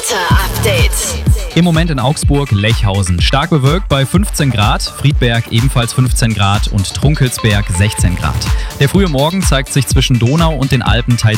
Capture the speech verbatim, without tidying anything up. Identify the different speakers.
Speaker 1: Wetter-Update.
Speaker 2: Im Moment in Augsburg, Lechhausen. Stark bewölkt bei fünfzehn Grad, Friedberg ebenfalls fünfzehn Grad und Trunkelsberg sechzehn Grad. Der frühe Morgen zeigt sich zwischen Donau und den Alpen teils